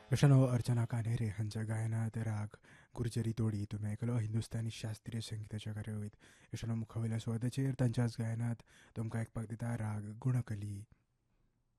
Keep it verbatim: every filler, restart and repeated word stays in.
यशानो अर्चना कान्हेरे हांच्या गायनात राग गुर्जरी तोडी तुम्ही आयकलो हिंदुस्थानी शास्त्रीय संगीताच्या कार्यावळीत. यशानो मुखावयल्या सुवातेचेर तांच्याच गायनात तुमकां आयकपाक दिता राग गुणकली.